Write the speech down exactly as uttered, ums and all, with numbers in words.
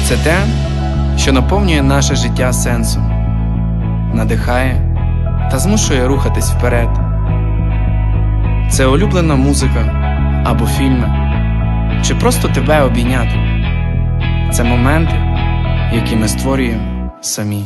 Це те, що наповнює наше життя сенсом, надихає та змушує рухатись вперед. Це улюблена музика або фільми, чи просто тебе обійняти. Це моменти, які ми створюємо самі.